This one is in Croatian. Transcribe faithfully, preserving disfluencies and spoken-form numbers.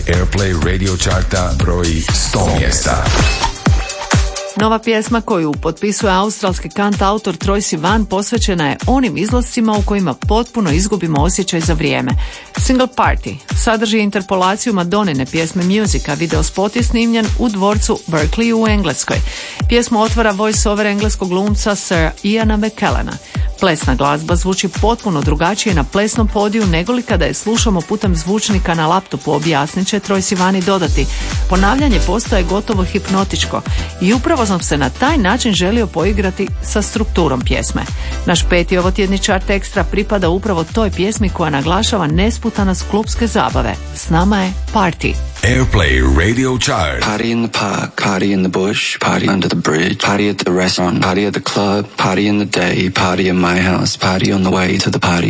Airplay Radio Charta broji sto mjesta. Nova pjesma koju potpisuje australski kant autor Troye Sivan posvećena je onim izlascima u kojima potpuno izgubimo osjećaj za vrijeme. Single Party sadrži interpolaciju Madonnine pjesme Music, a video spot je snimljen u dvorcu Berkeley u Engleskoj. Pjesmu otvara voice-over engleskog glumca Sir Iana McKellena. Plesna glazba zvuči potpuno drugačije na plesnom podiju nego li kada je slušamo putem zvučnika na laptopu, objasnit će Troye Sivan i dodati. Ponavljanje postaje gotovo hipnotičko i upravo sam se na taj način želio poigrati sa strukturom pjesme. Naš peti ovotjedni chart ekstra pripada upravo toj pjesmi koja naglašava nesputanost klubske zabave. S nama je Party. Airplay Radio Chart. Party in the park, party in the bush, party under the bridge, party at the restaurant, party at the club, party in the day, party in my house, party on the way to the party.